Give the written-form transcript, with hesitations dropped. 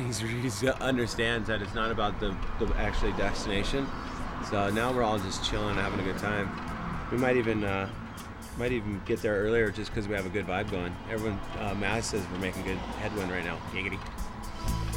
he understands that it's not about the actually destination. So now we're all just chilling, having a good time. We might even get there earlier just because we have a good vibe going. Everyone, Matt says we're making good headwind right now. Giggity.